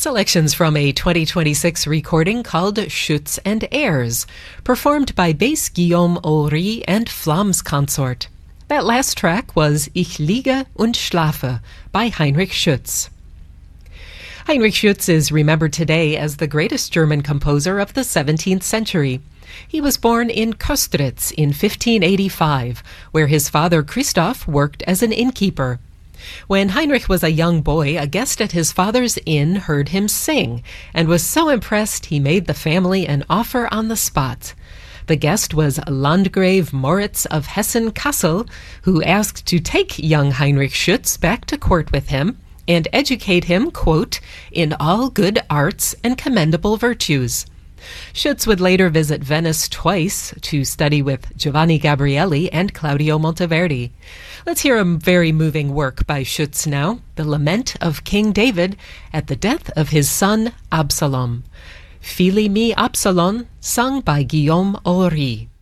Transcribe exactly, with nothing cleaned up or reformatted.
Selections from a twenty twenty-six recording called Schütz and Airs, performed by bass Guillaume Ory and Flams Consort. That last track was Ich liege und schlafe by Heinrich Schütz. Heinrich Schütz is remembered today as the greatest German composer of the seventeenth century. He was born in Köstritz in fifteen eighty-five, where his father Christoph worked as an innkeeper. When Heinrich was a young boy, a guest at his father's inn heard him sing and was so impressed he made the family an offer on the spot. The guest was Landgrave Moritz of Hessen-Kassel, who asked to take young Heinrich Schütz back to court with him and educate him, quote, in all good arts and commendable virtues. Schütz would later visit Venice twice to study with Giovanni Gabrieli and Claudio Monteverdi. Let's hear a very moving work by Schütz now, The Lament of King David at the death of his son Absalom. Fili mi Absalom, sung by Guillaume Ory.